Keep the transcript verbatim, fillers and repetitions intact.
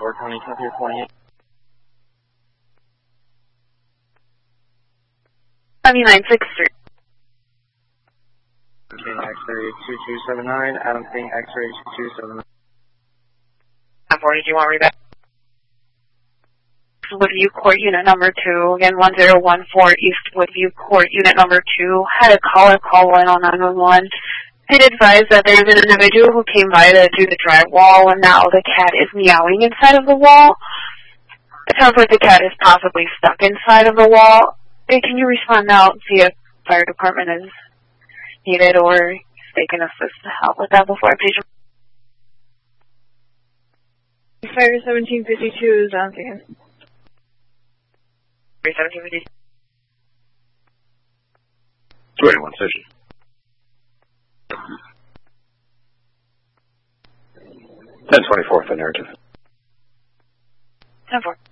four twenty, ten three twenty-eight. seventy-nine six three. King X-ray two two seven nine, Adam King X-ray two two seven nine. ten four, did you want to read that? Woodview Court, unit number two, again, one zero one four East Woodview Court, unit number two, had a caller call in on nine one one. It advised that there's an individual who came by to do the drywall, and now the cat is meowing inside of the wall. It sounds like the cat is possibly stuck inside of the wall. Hey, can you respond now and see if fire department is needed or if they can assist to help with that before I page them? Fire seventeen fifty-two is on scene. seventeen fifty-two. two eighty-one station. ten twenty-four for narrative. ten four.